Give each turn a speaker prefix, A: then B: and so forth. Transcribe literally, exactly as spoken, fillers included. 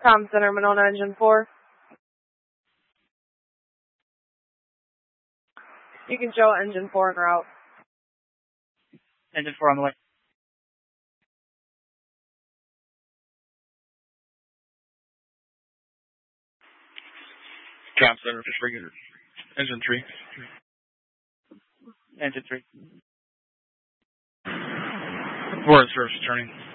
A: Com Center, Monona, Engine four. You can show Engine four en route.
B: Engine four on the way.
C: Com Center, just regular. Engine three.
B: Engine three.
C: Four in service, turning.